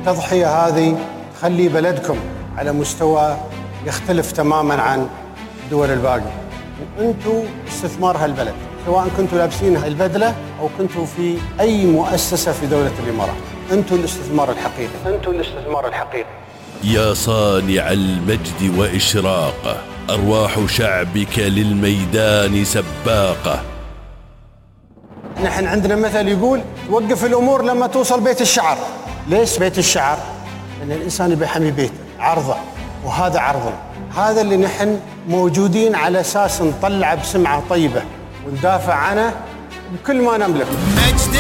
التضحية هذه تخلي بلدكم على مستوى يختلف تماماً عن الدول الباقية، وأنتوا استثمار هالبلد، سواء كنتوا لابسين البدلة أو كنتوا في أي مؤسسة في دولة الإمارات. أنتوا الاستثمار الحقيقي، أنتوا الاستثمار الحقيقي. يا صانع المجد وإشراقه، أرواح شعبك للميدان سباقة. نحن عندنا مثل يقول وقف الأمور لما توصل بيت الشعر. ليش بيت الشعر؟ لأن الإنسان يبي يحمي بيته، عرضه، وهذا عرضنا. هذا اللي نحن موجودين على أساس نطلع بسمعة طيبة وندافع عنه بكل ما نملك.